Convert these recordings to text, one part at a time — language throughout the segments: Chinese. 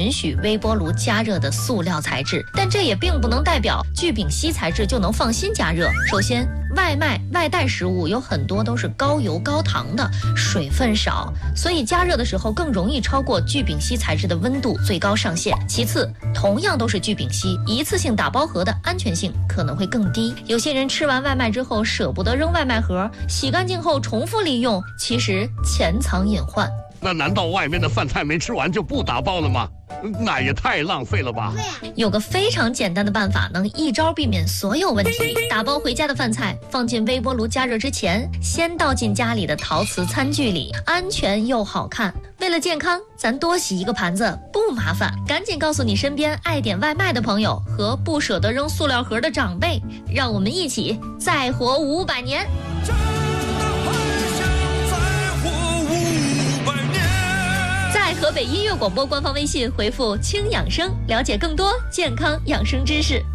允许微波炉加热的塑料材质，但这也并不能代表聚丙烯材质就能放心加热。首先，外卖、外带食物有很多都是高油高糖的，水分少，所以加热的时候更容易超过聚丙烯材质的温度最高上限。其次，同样都是聚丙烯，一次性打包盒的安全性可能会更低。有些人吃完外卖之后舍不得扔外卖盒，洗干净后重复利用，其实潜藏隐患。 那难道外面的饭菜没吃完就不打包了吗？那也太浪费了吧！ 有个非常简单的办法，能一招避免所有问题。打包回家的饭菜放进微波炉加热之前，先倒进家里的陶瓷餐具里，安全又好看。为了健康，咱多洗一个盘子不麻烦。赶紧告诉你身边爱点外卖的朋友和不舍得扔塑料盒的长辈，让我们一起再活500年。在河北音乐广播官方微信回复“轻养生”，了解更多健康养生知识。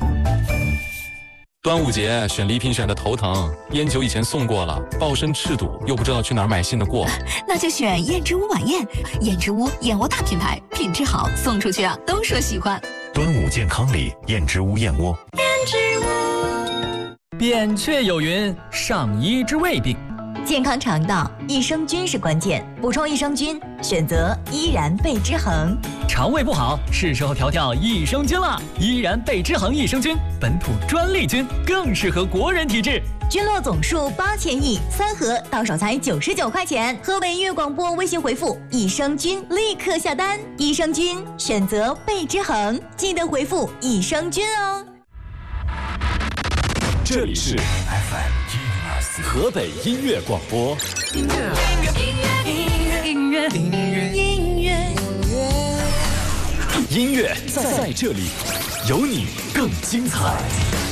端午节选礼品选的头疼，烟酒以前送过了，抱身赤赌，又不知道去哪儿买新的过。 那就选燕之屋晚宴，燕之屋燕窝大品牌，品质好，送出去啊都说喜欢。 端午健康礼，燕之屋燕窝。 燕之屋。 扁鹊有云：上医之未病。 健康肠道，益生菌是关键，补充益生菌，选择依然贝之恒。 肠胃不好，是时候调调益生菌了。依然贝之恒益生菌，本土专利菌，更适合国人体质。 菌落总数8000亿，3盒到手才99块钱。河北音乐广播微信回复“益生菌”立刻下单。益生菌选择贝之恒，记得回复益生菌哦。 这里是 FM 河北音乐广播。音乐在这里，有你更精彩。